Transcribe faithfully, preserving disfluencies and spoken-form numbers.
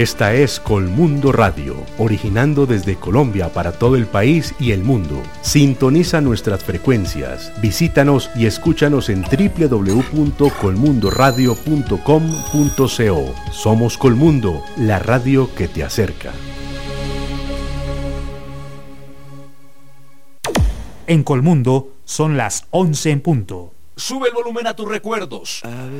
Esta es Colmundo Radio, originando desde Colombia para todo el país y el mundo. Sintoniza nuestras frecuencias, visítanos y escúchanos en doble u doble u doble u punto colmundo radio punto com punto co. Somos Colmundo, la radio que te acerca. En Colmundo son las once en punto. Sube el volumen a tus recuerdos.